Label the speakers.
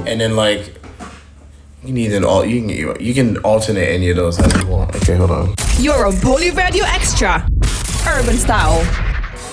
Speaker 1: and then like you need you can alternate any of those as you want. Okay, hold on.
Speaker 2: You're on Poly Radio Extra. Urban Style.